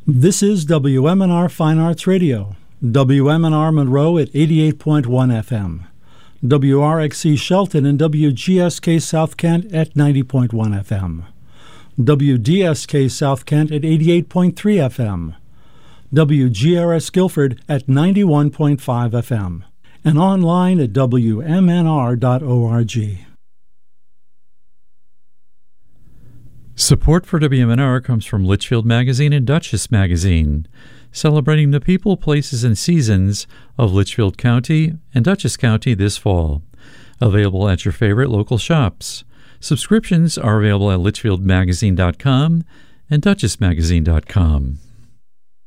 This is WMNR Fine Arts Radio, WMNR Monroe at 88.1 FM, WRXC Shelton and WGSK South Kent at 90.1 FM, WDSK South Kent at 88.3 FM, WGRS Guilford at 91.5 FM, and online at WMNR.org. Support for WMNR comes from Litchfield Magazine and Dutchess Magazine, celebrating the people, places, and seasons of Litchfield County and Dutchess County this fall. Available at your favorite local shops. Subscriptions are available at litchfieldmagazine.com and dutchessmagazine.com.